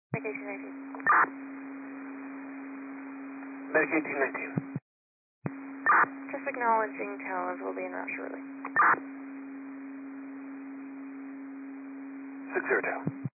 Medication 19. Medication 19. Just acknowledging towers will be en route shortly. 60 tower.